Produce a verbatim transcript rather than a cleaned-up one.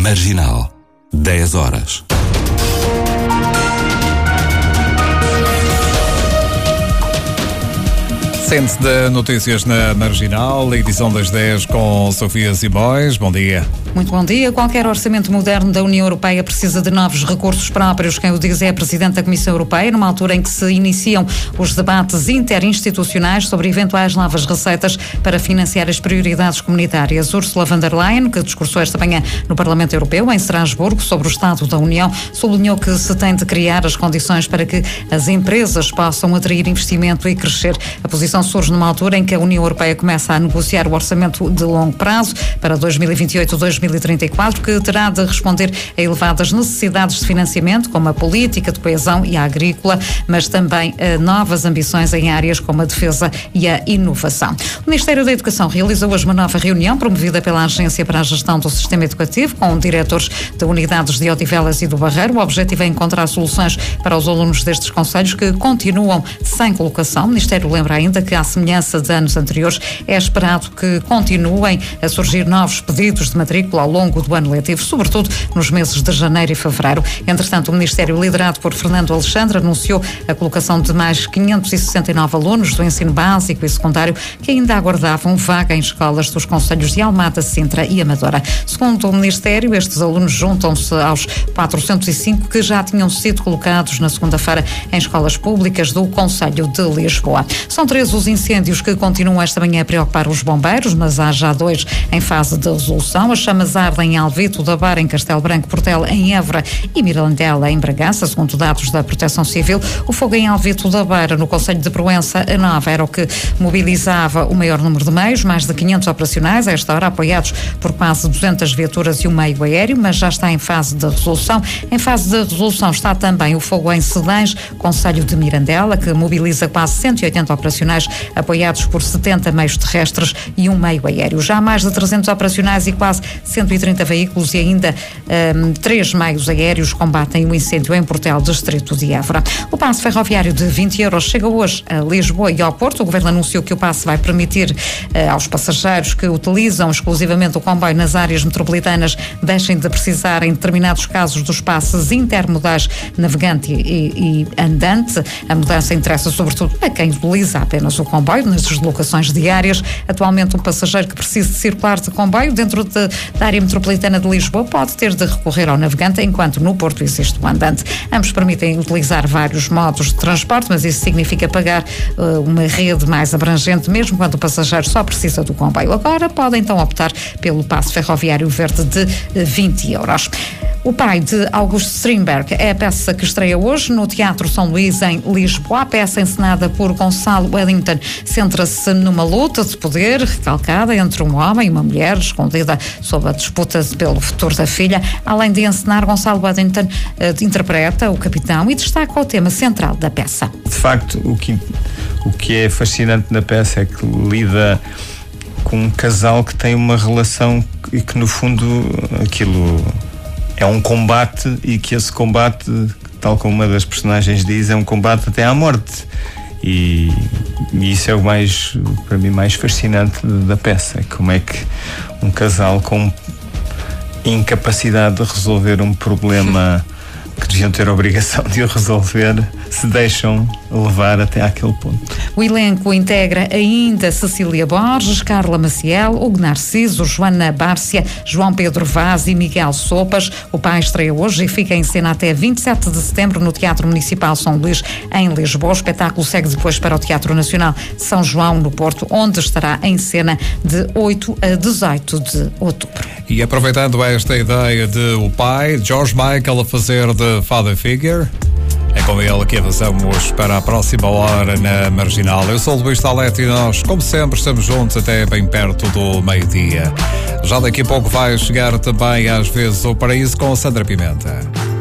Marginal, dez horas. Centro de Notícias na Marginal, edição das dez com Sofia Simões. Bom dia. Muito bom dia. Qualquer orçamento moderno da União Europeia precisa de novos recursos próprios. Quem o diz é a Presidente da Comissão Europeia, numa altura em que se iniciam os debates interinstitucionais sobre eventuais novas receitas para financiar as prioridades comunitárias. Ursula von der Leyen, que discursou esta manhã no Parlamento Europeu, em Estrasburgo, sobre o Estado da União, sublinhou que se tem de criar as condições para que as empresas possam atrair investimento e crescer. A posição surge numa altura em que a União Europeia começa a negociar o orçamento de longo prazo para dois mil e vinte e oito a dois mil e trinta e quatro, que terá de responder a elevadas necessidades de financiamento, como a política de coesão e a agrícola, mas também a novas ambições em áreas como a defesa e a inovação. O Ministério da Educação realizou hoje uma nova reunião promovida pela Agência para a Gestão do Sistema Educativo, com diretores de unidades de Odivelas e do Barreiro. O objetivo é encontrar soluções para os alunos destes concelhos que continuam sem colocação. O Ministério lembra ainda que, à semelhança de anos anteriores, é esperado que continuem a surgir novos pedidos de matrícula ao longo do ano letivo, sobretudo nos meses de janeiro e fevereiro. Entretanto, o Ministério, liderado por Fernando Alexandre, anunciou a colocação de mais quinhentos e sessenta e nove alunos do ensino básico e secundário que ainda aguardavam vaga em escolas dos concelhos de Almada, Sintra e Amadora. Segundo o Ministério, estes alunos juntam-se aos quatrocentos e cinco que já tinham sido colocados na segunda-feira em escolas públicas do concelho de Lisboa. São três os incêndios que continuam esta manhã a preocupar os bombeiros, mas há já dois em fase de resolução. As chamas ardem em Alvito da Bar, em Castelo Branco, Portela, em Évora e Mirandela, em Bragança, segundo dados da Proteção Civil. O fogo em Alvito da Bar, no concelho de Proença Nova, era o que mobilizava o maior número de meios, mais de quinhentos operacionais, a esta hora apoiados por quase duzentas viaturas e um meio aéreo, mas já está em fase de resolução. Em fase de resolução está também o fogo em Sedães, concelho de Mirandela, que mobiliza quase cento e oitenta operacionais, apoiados por setenta meios terrestres e um meio aéreo. Já há mais de trezentos operacionais e quase cento e trinta veículos e ainda um, três meios aéreos combatem o incêndio em Portel, distrito de Évora. O passe ferroviário de vinte euros chega hoje a Lisboa e ao Porto. O Governo anunciou que o passe vai permitir uh, aos passageiros que utilizam exclusivamente o comboio nas áreas metropolitanas deixem de precisar, em determinados casos, dos passes intermodais navegante e, e andante. A mudança interessa sobretudo a quem utiliza apenas o comboio nas deslocações diárias. Atualmente, um passageiro que precise de circular de comboio dentro de, da área metropolitana de Lisboa pode ter de recorrer ao navegante, enquanto no Porto existe o andante. Ambos permitem utilizar vários modos de transporte, mas isso significa pagar uh, uma rede mais abrangente, mesmo quando o passageiro só precisa do comboio. Agora pode então optar pelo passe ferroviário verde de uh, vinte euros. O Pai, de Augusto Strindberg, é a peça que estreia hoje no Teatro São Luís, em Lisboa. A peça, encenada por Gonçalo Wellington, centra-se numa luta de poder recalcada entre um homem e uma mulher, escondida sob a disputa pelo futuro da filha. Além de encenar, Gonçalo Wellington uh, interpreta o capitão e destaca o tema central da peça. De facto, o que, o que é fascinante na peça é que lida com um casal que tem uma relação e que, no fundo, aquilo é um combate, e que esse combate, tal como uma das personagens diz, é um combate até à morte. E, e isso é o mais, para mim, mais fascinante da peça. Como é que um casal com incapacidade de resolver um problema que deviam ter a obrigação de o resolver, se deixam levar até àquele ponto. O elenco integra ainda Cecília Borges, Carla Maciel, Hugo Narciso, Joana Bárcia, João Pedro Vaz e Miguel Sopas. O Pai estreia hoje e fica em cena até vinte e sete de setembro no Teatro Municipal São Luís, em Lisboa. O espetáculo segue depois para o Teatro Nacional de São João, no Porto, onde estará em cena de oito a dezoito de outubro. E aproveitando esta ideia de O Pai, George Michael a fazer de Father Figure, é com ele que avançamos para a próxima hora na Marginal. Eu sou o Luís Salete e nós, como sempre, estamos juntos até bem perto do meio-dia. Já daqui a pouco vai chegar também, às vezes, o Paraíso com a Sandra Pimenta.